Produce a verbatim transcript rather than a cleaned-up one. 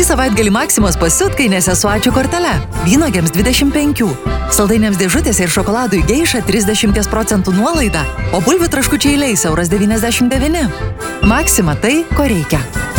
Šį savaitgalį Maksimos pasiutkainėse su ačiū kortele. Vynuogėms dvidešimt penki, saldainiams dėžutėse ir šokoladui Geiša trisdešimt procentų nuolaida, o bulvių traškučiai Leis euras devyniasdešimt devyni. Maksima tai, ko reikia.